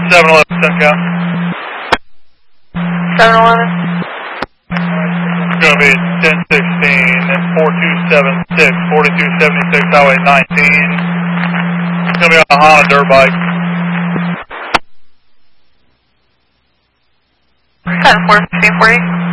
711, 10 count. 711. It's going to be 1016 and 4276, 4276 Highway 19. It's going to be on a Honda dirt bike. 10-4, 1540.